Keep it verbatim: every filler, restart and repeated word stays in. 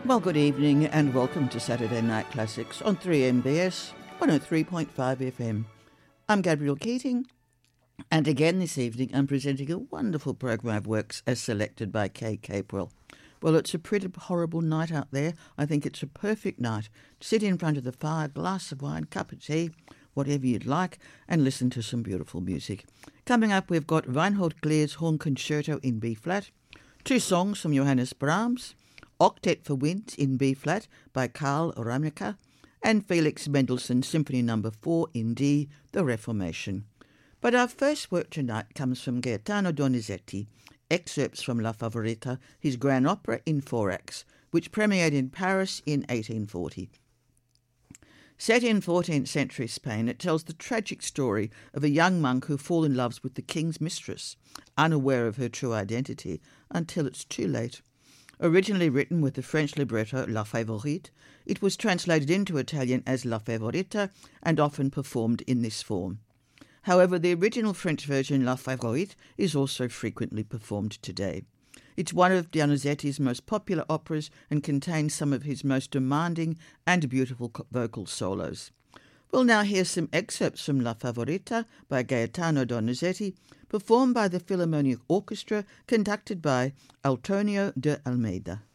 Well, good evening and welcome to Saturday Night Classics on three M B S one oh three point five F M. I'm Gabrielle Keating, and again this evening I'm presenting a wonderful program of works as selected by Kay Capewell. Well, it's a pretty horrible night out there. I think it's a perfect night to sit in front of the fire, glass of wine, cup of tea, whatever you'd like, and listen to some beautiful music. Coming up, we've got Reinhold Glier's Horn Concerto in B-flat, two songs from Johannes Brahms, Octet for Wind in B-flat by Karl Ramnecker, and Felix Mendelssohn's Symphony Number four in D, The Reformation. But our first work tonight comes from Gaetano Donizetti, excerpts from La Favorita, his grand opera in four acts, which premiered in Paris in eighteen forty. Set in fourteenth century Spain, it tells the tragic story of a young monk who falls in love with the king's mistress, unaware of her true identity, until it's too late. Originally written with the French libretto La Favorite, it was translated into Italian as La Favorita and often performed in this form. However, the original French version La Favorite is also frequently performed today. It's one of Donizetti's most popular operas and contains some of his most demanding and beautiful vocal solos. We'll now hear some excerpts from La Favorita by Gaetano Donizetti, performed by the Philharmonic Orchestra, conducted by Antonio de Almeida.